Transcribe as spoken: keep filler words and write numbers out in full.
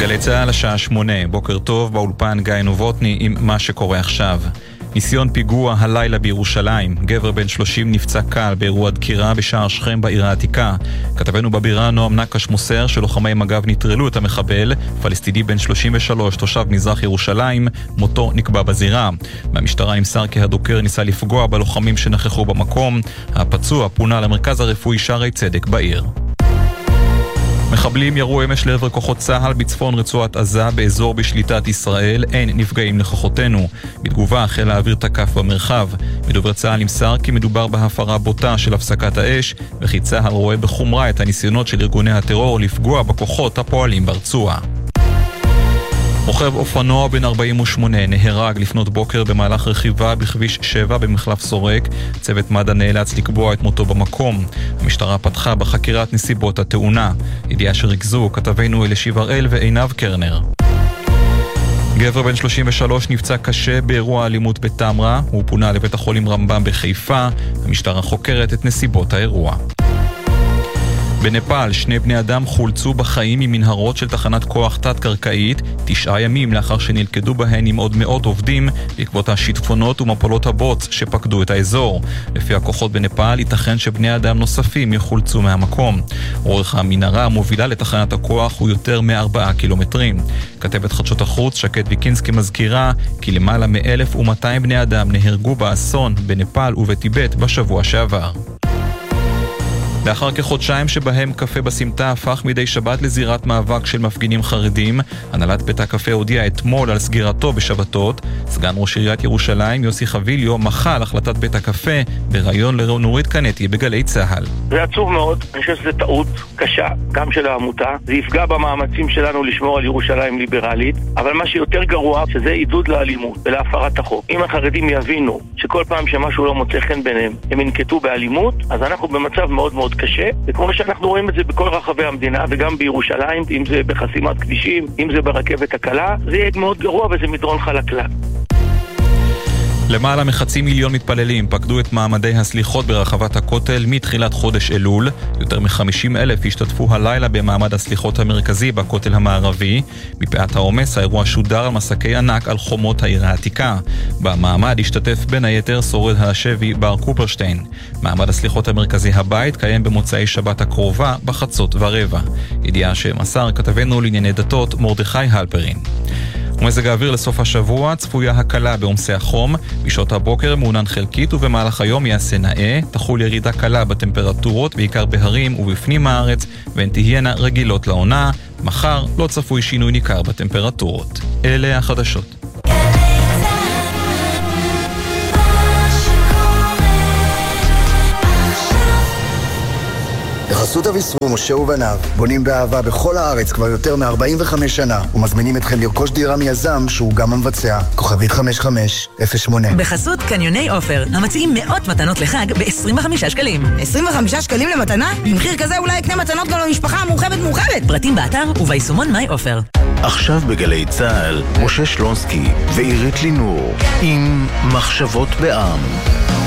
גלי צהל השעה שמונה, בוקר טוב, באולפן גיא נובוטני עם מה שקורה עכשיו. ניסיון פיגוע הלילה בירושלים, גבר בן שלושים נפצע קל באירוע דקירה בשער שכם בעיר העתיקה. כתבנו בבירה נועם נקש מוסר שלוחמי מג"ב נטרלו את המחבל, פלסטיני בן שלושים ושלוש, תושב מזרח ירושלים, מותו נקבע בזירה. מהמשטרה נמסר כי הדוקר ניסה לפגוע בלוחמים שנכחו במקום. הפצוע פונה למרכז הרפואי שערי צדק בעיר. מחבלים ירו אמש לעבר כוחות צה"ל בצפון רצועת עזה באזור בשליטת ישראל. אין נפגעים לכוחותינו. בתגובה חיל האוויר תקף במרחב. מדובר צה"ל נמסר כי מדובר בהפרה בוטה של הפסקת האש, וכי צה"ל רואה בחומרה את הניסיונות של ארגוני הטרור לפגוע בכוחות הפועלים ברצועה. רוכב אופנוע בן ארבעים ושמונה נהרג לפנות בוקר במהלך רכיבה בכביש שבע במחלף סורק. צוות מד"א נאלץ לקבוע את מותו במקום. המשטרה פתחה בחקירת נסיבות התאונה. ידיעה שריכזו כתבנו אלישיב הראל ועינב קרנר. גבר בן שלושים ושלוש נפצע קשה באירוע אלימות בתמרה. הוא פונה לבית החולים רמב"ם בחיפה. המשטרה חוקרת את נסיבות האירוע. בנפאל שני בני אדם חולצו בחיים ממנהרות של תחנת כוח תת-קרקעית תשעה ימים לאחר שנלכדו בהן עם עוד מאות עובדים בעקבות השיטפונות ומפולות הבוץ שפקדו את האזור. לפי הכוחות בנפאל ייתכן שבני אדם נוספים יחולצו מהמקום. אורך המנהרה המובילה לתחנת הכוח הוא יותר מארבעה קילומטרים. כתבת חדשות החוץ שקד ויקינסקי מזכירה כי למעלה מ-אלף ומאתיים בני אדם נהרגו באסון בנפאל ובטיבט בשבוע שעבר. לאחר כחודשיים שבהם קפה בסמטה הפך מדי שבת לזירת מאבק של מפגינים חרדים, הנהלת בית הקפה הודיעה אתמול על סגירתו בשבתות. סגן ראש עיריית ירושלים יוסי חביליו מחה על החלטת בית הקפה בראיון לנורית קנטי בגלי צהל. זה עצוב מאוד, אני חושב שזה טעות קשה גם של העמותה, זה יפגע במאמצים שלנו לשמור על ירושלים ליברלית, אבל מה שיותר גרוע שזה עידוד לאלימות ולהפרת החוק. אם החרדים יבינו שכל פעם שמשהו לא מוצא חן ביניהם הם ינקטו באלימות, אז אנחנו במצב מאוד מאוד קשה, וכמו שאנחנו רואים את זה בכל רחבי המדינה וגם בירושלים, אם זה בחסימת כבישים, אם זה ברכבת הקלה, זה יהיה מאוד גרוע וזה מדרון חלקלק. למעלה מחצי מיליון מתפללים פקדו את מעמדי הסליחות ברחבת הכותל מתחילת חודש אלול. יותר מ-חמישים אלף השתתפו הלילה במעמד הסליחות המרכזי בכותל המערבי. מפאת העומס האירוע שודר על מסקי ענק על חומות העיר העתיקה. במעמד השתתף בין היתר שורד השבי בר קופרשטיין. מעמד הסליחות המרכזי הבית קיים במוצאי שבת הקרובה בחצות ורבע. ידיעה שמסר כתבנו לענייני דתות מרדכי הלפרין. ומזג האוויר לסוף השבוע, צפויה הקלה בעומסי החום, בשעות הבוקר מעונן חלקית ובמהלך היום יעשה נאה, תחול ירידה קלה בטמפרטורות בעיקר בהרים ובפנים הארץ, והן תהיינה רגילות לעונה. מחר לא צפוי שינוי ניכר בטמפרטורות. אלה החדשות. בחסות אביסרור משה ובניו, בונים באהבה בכל הארץ כבר יותר מ-ארבעים וחמש שנה, ומזמינים אתכם לרכוש דירה מיזם שהוא גם המבצע. כוכבית חמש חמש אפס שמונה. בחסות קניוני אופר, המציעים מאות מתנות לחג ב-עשרים וחמישה שקלים. עשרים וחמישה שקלים למתנה? במחיר כזה אולי יקנה מתנות גם למשפחה המורחבת מורחבת. פרטים באתר וביישומון מיי אופר. עכשיו בגלי צהל, משה שלונסקי ועירית לינור עם מחשבות בעם.